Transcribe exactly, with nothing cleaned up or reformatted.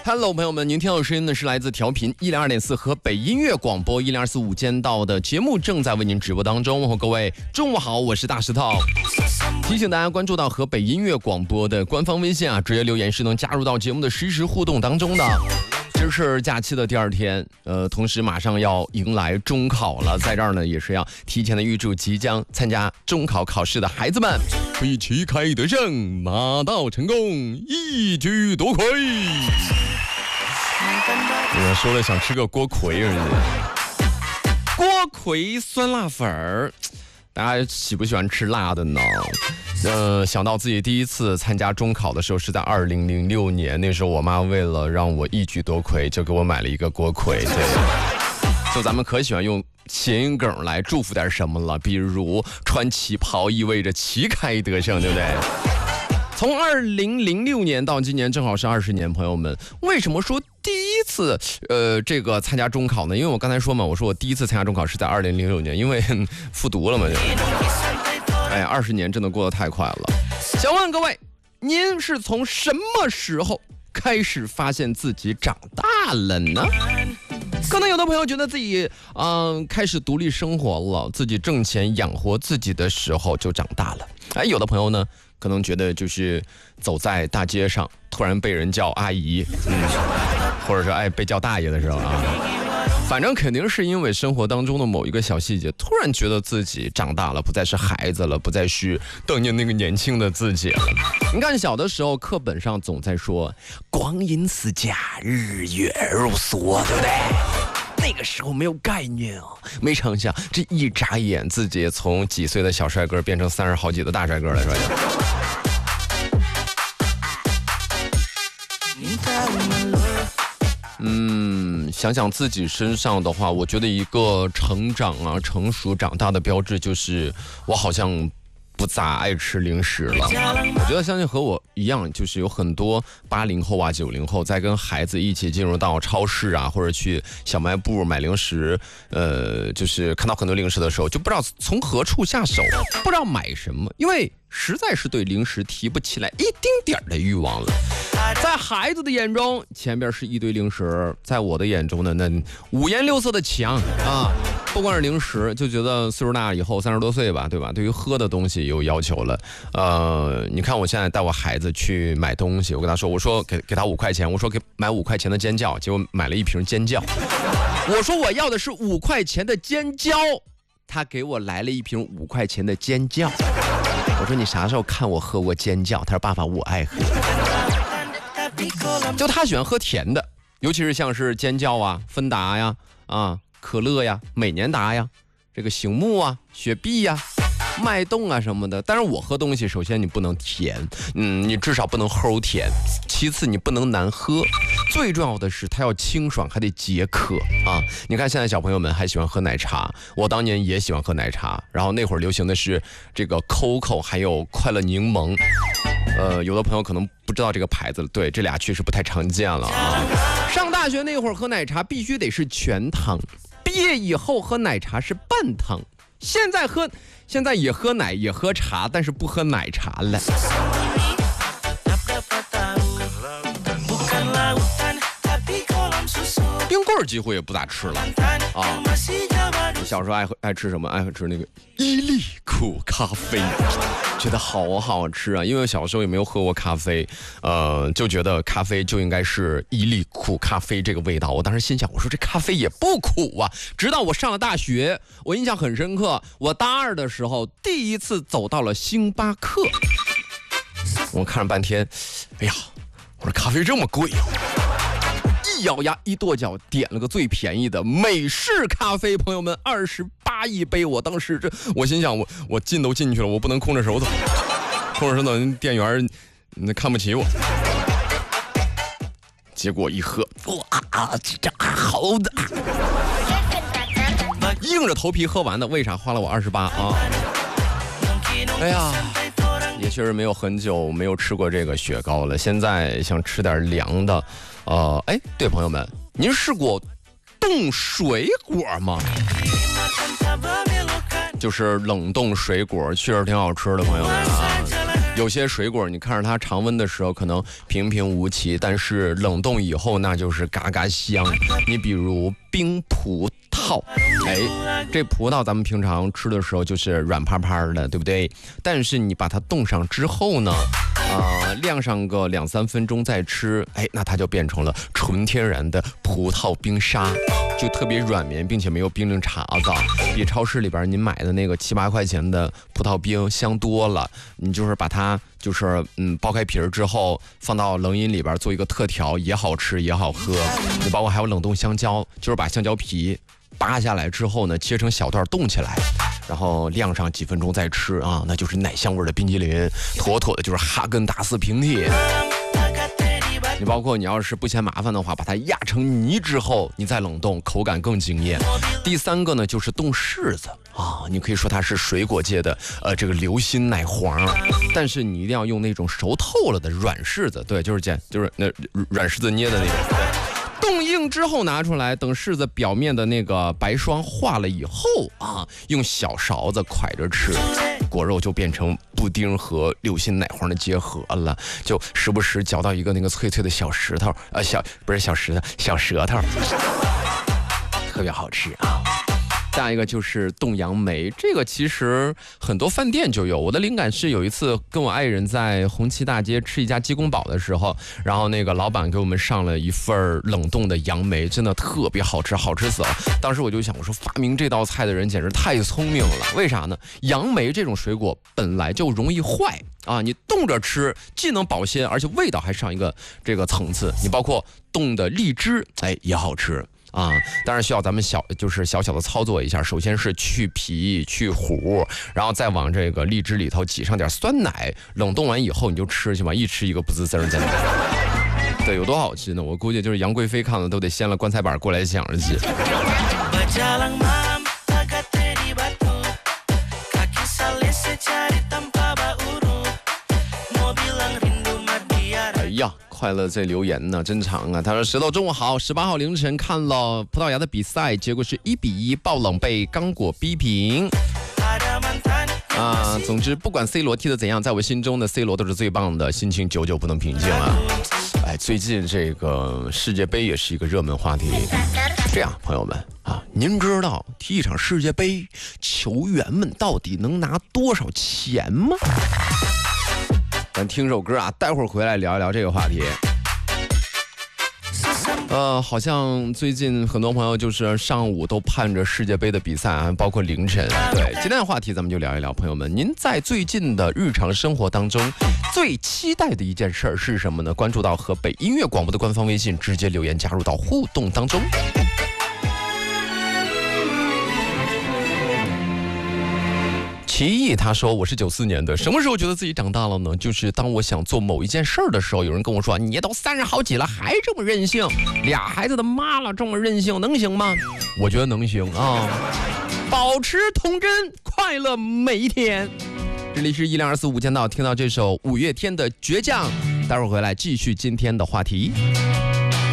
Hello， 朋友们，您听到的声音呢是来自调频一零二点四河北音乐广播一零二四午间到的节目正在为您直播当中。各位中午好，我是大石头。提醒大家关注到河北音乐广播的官方微信啊，直接留言是能加入到节目的实时互动当中的。这是假期的第二天，呃，同时马上要迎来中考了，在这儿呢也是要提前的预祝即将参加中考考试的孩子们可以旗开得胜，马到成功，一举夺魁。我说了想吃个锅盔而已。锅盔酸辣粉儿，大家喜不喜欢吃辣的呢？呃，想到自己第一次参加中考的时候是在二零零六年，那时候我妈为了让我一举夺魁，就给我买了一个锅盔。对，就咱们可喜欢用谐音梗来祝福点什么了，比如穿旗袍意味着旗开得胜，对不对？从二零零六年到今年正好是二十年，朋友们，为什么说第一次呃这个参加中考呢？因为我刚才说嘛，我说我第一次参加中考是在二零零六年，因为复读了嘛就。哎呀，二十年真的过得太快了。想问各位，您是从什么时候开始发现自己长大了呢？可能有的朋友觉得自己嗯、呃、开始独立生活了，自己挣钱养活自己的时候就长大了。哎，有的朋友呢可能觉得就是走在大街上突然被人叫阿姨，嗯，或者说哎被叫大爷的时候啊，反正肯定是因为生活当中的某一个小细节，突然觉得自己长大了，不再是孩子了，不再是当年那个年轻的自己了。你看小的时候课本上总在说光阴似箭，日月如梭，对不对？那个时候没有概念哦，没成想这一眨眼，自己从几岁的小帅哥变成三十好几的大帅哥了，是吧？嗯，想想自己身上的话，我觉得一个成长啊、成熟、长大的标志就是我好像不咋爱吃零食了。我觉得相信和我一样，就是有很多八零后啊、九零后在跟孩子一起进入到超市啊，或者去小卖部买零食，呃，就是看到很多零食的时候，就不知道从何处下手，不知道买什么，因为实在是对零食提不起来一丁点的欲望了。在孩子的眼中，前边是一堆零食；在我的眼中呢，那五颜六色的墙啊，不光是零食，就觉得岁数大以后，三十多岁吧，对吧？对于喝的东西有要求了。呃，你看我现在带我孩子去买东西，我跟他说，我说给给他五块钱，我说给买五块钱的尖叫，结果买了一瓶尖叫。我说我要的是五块钱的尖椒，他给我来了一瓶五块钱的尖叫。我说你啥时候看我喝过尖叫？他说爸爸我爱喝。就他喜欢喝甜的，尤其是像是尖叫啊、芬达呀、啊可乐呀、美年达呀、这个醒目啊、雪碧呀、脉动啊什么的。但是我喝东西，首先你不能甜，嗯，你至少不能齁甜；其次你不能难喝；最重要的是它要清爽，还得解渴啊！你看现在小朋友们还喜欢喝奶茶，我当年也喜欢喝奶茶，然后那会儿流行的是这个 C O C O 还有快乐柠檬。呃，有的朋友可能不知道这个牌子，对，这俩确实不太常见了啊。上大学那会儿喝奶茶必须得是全糖，毕业以后喝奶茶是半糖。现在喝，现在也喝奶也喝茶，但是不喝奶茶了。冰棍儿几乎也不咋吃了啊！你小时候爱喝爱吃什么？爱吃那个伊利苦咖啡，觉得好好吃啊！因为小时候也没有喝过咖啡，呃，就觉得咖啡就应该是伊利苦咖啡这个味道。我当时心想，我说这咖啡也不苦啊！直到我上了大学，我印象很深刻。我大二的时候，第一次走到了星巴克，我看了半天，哎呀，我说咖啡这么贵啊！一咬牙一跺脚，点了个最便宜的美式咖啡，朋友们，二十八一杯。我当时这，我心想，我我进都进去了，我不能空着手走，空着手走，店员那看不起我。结果一喝，哇，这好的，硬着头皮喝完的。为啥花了我二十八啊？哎呀，也确实没有很久没有吃过这个雪糕了。现在想吃点凉的。呃，哎，对，朋友们，您试过冻水果吗？就是冷冻水果，确实挺好吃的，朋友们啊。 有些水果你看着它常温的时候可能平平无奇，但是冷冻以后那就是嘎嘎香。你比如冰葡萄，哎，这葡萄咱们平常吃的时候就是软趴趴的，对不对？但是你把它冻上之后呢，啊、呃，晾上个两三分钟再吃，哎，那它就变成了纯天然的葡萄冰沙，就特别软绵，并且没有冰凌碴子，比超市里边您买的那个七八块钱的葡萄冰香多了。你就是把它就是嗯剥开皮儿之后放到冷饮里边做一个特调，也好吃也好喝。你包括还有冷冻香蕉，就是把香蕉皮扒下来之后呢，切成小段冻起来，然后晾上几分钟再吃啊，那就是奶香味的冰激凌，妥妥的就是哈根达斯平替。你包括你要是不嫌麻烦的话，把它压成泥之后，你再冷冻，口感更惊艳。第三个呢，就是冻柿子啊，你可以说它是水果界的呃这个流心奶黄，但是你一定要用那种熟透了的软柿子，对，就是这，就是那软柿子捏的那种。对，冻硬之后拿出来，等柿子表面的那个白霜化了以后啊，用小勺子蒯着吃，果肉就变成布丁和流心奶黄的结合了，就时不时嚼到一个那个脆脆的小石头，呃，小不是小石头，小舌头，特别好吃啊。下一个就是冻杨梅，这个其实很多饭店就有。我的灵感是有一次跟我爱人在红旗大街吃一家鸡公煲的时候，然后那个老板给我们上了一份冷冻的杨梅，真的特别好吃，好吃死了。当时我就想，我说发明这道菜的人简直太聪明了。为啥呢？杨梅这种水果本来就容易坏啊，你冻着吃既能保鲜，而且味道还上一个这个层次。你包括冻的荔枝，哎，也好吃。啊，当然需要咱们小就是小小的操作一下。首先是去皮去核，然后再往这个荔枝里头挤上点酸奶，冷冻完以后你就吃去吧，一吃一个不吱声，真的。对，有多好吃呢？我估计就是杨贵妃看了都得掀了棺材板过来想着去。哎呀，快乐这留言呢真长啊！他说：“石头中午好，十八号凌晨看了葡萄牙的比赛，结果是一比一爆冷被刚果逼平。啊，总之不管 C 罗踢得怎样，在我心中的 C 罗都是最棒的，心情久久不能平静啊！哎，最近这个世界杯也是一个热门话题。这样，朋友们啊，您知道踢一场世界杯，球员们到底能拿多少钱吗？”咱听首歌啊，待会儿回来聊一聊这个话题。呃，好像最近很多朋友就是上午都盼着世界杯的比赛啊，包括凌晨。对，今天的话题咱们就聊一聊，朋友们，您在最近的日常生活当中最期待的一件事是什么呢？关注到河北音乐广播的官方微信，直接留言加入到互动当中。奇艺他说，我是九四年的，什么时候觉得自己长大了呢？就是当我想做某一件事儿的时候，有人跟我说，你都三十好几了还这么任性，俩孩子的妈了这么任性能行吗？我觉得能行啊，保持童真，快乐每一天。这里是一零二四五间道，听到这首五月天的倔强，待会儿回来继续今天的话题。